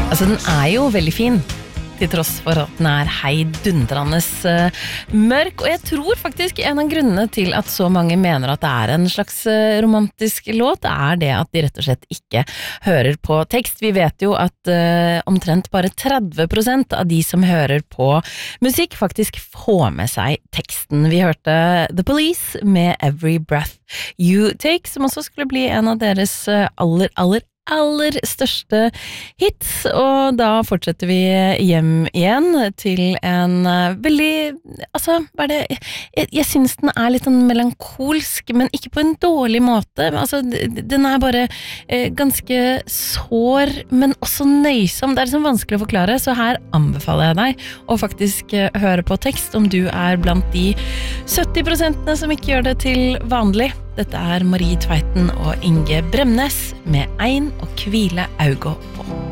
Altså, den jo veldig fin, til tross for at den heidundrende mørk, og jeg tror faktisk en av grunnene til at så mange mener at det en slags romantisk låt, det at de rett og slett ikke hører på tekst. Vi vet jo at omtrent bare 30% av de som hører på musikk faktisk får med seg teksten. Vi hørte The Police med Every Breath You Take, som også skulle bli en av deres aller største hits, og da fortsetter vi hjem igjen til en veldig, altså, jeg synes den litt sånn melankolsk, men ikke på en dårlig måte, altså, den bare ganske sår, men også nøysom, det liksom vanskelig å forklare, så her anbefaler jeg deg å faktisk høre på tekst, om du blant de 70% som ikke gjør det til vanlig. Dette Marie Tveiten og Inge Bremnes med Ein og hvile auga på.